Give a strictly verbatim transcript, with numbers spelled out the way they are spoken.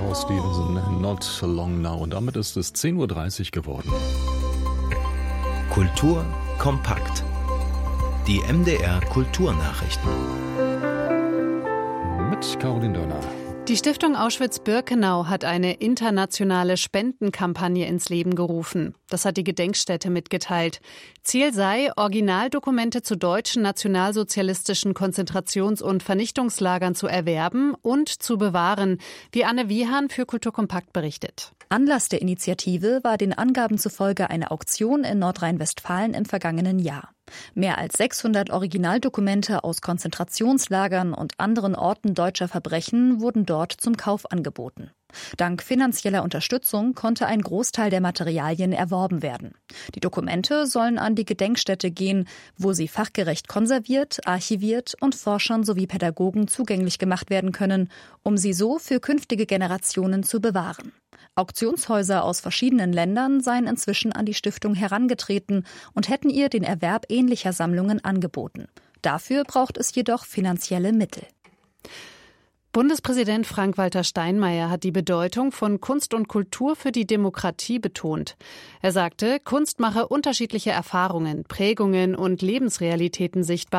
Cat Stevenson, Not So Long Now. Und damit ist es zehn Uhr dreißig geworden. Kultur kompakt. Die M D R Kulturnachrichten. Mit Caroline Dörner. Die Stiftung Auschwitz-Birkenau hat eine internationale Spendenkampagne ins Leben gerufen. Das hat die Gedenkstätte mitgeteilt. Ziel sei, Originaldokumente zu deutschen nationalsozialistischen Konzentrations- und Vernichtungslagern zu erwerben und zu bewahren, wie Anne Wiehan für Kultur kompakt berichtet. Anlass der Initiative war den Angaben zufolge eine Auktion in Nordrhein-Westfalen im vergangenen Jahr. Mehr als sechshundert Originaldokumente aus Konzentrationslagern und anderen Orten deutscher Verbrechen wurden dort zum Kauf angeboten. Dank finanzieller Unterstützung konnte ein Großteil der Materialien erworben werden. Die Dokumente sollen an die Gedenkstätte gehen, wo sie fachgerecht konserviert, archiviert und Forschern sowie Pädagogen zugänglich gemacht werden können, um sie so für künftige Generationen zu bewahren. Auktionshäuser aus verschiedenen Ländern seien inzwischen an die Stiftung herangetreten und hätten ihr den Erwerb ähnlicher Sammlungen angeboten. Dafür braucht es jedoch finanzielle Mittel. Bundespräsident Frank-Walter Steinmeier hat die Bedeutung von Kunst und Kultur für die Demokratie betont. Er sagte, Kunst mache unterschiedliche Erfahrungen, Prägungen und Lebensrealitäten sichtbar